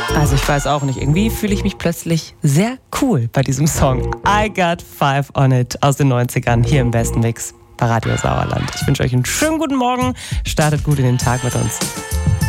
Also ich weiß auch nicht, irgendwie fühle ich mich plötzlich sehr cool bei diesem Song. I Got Five on It aus den 90ern hier im Besten Mix bei Radio Sauerland. Ich wünsche euch einen schönen guten Morgen, startet gut in den Tag mit uns.